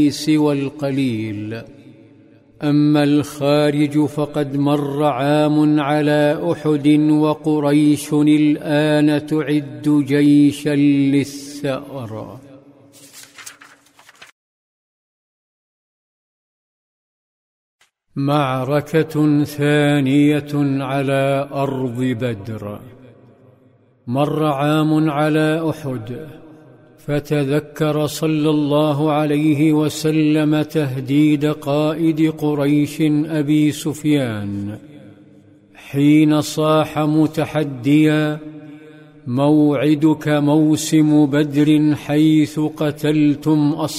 سوى القليل. أما الخارج فقد مر عام على أحد، وقريش الآن تعد جيشا للثأر. معركة ثانية على أرض بدر. مر عام على أحد، فتذكر صلى الله عليه وسلم تهديد قائد قريش أبي سفيان حين صاح متحديا: موعدك موسم بدر حيث قتلتم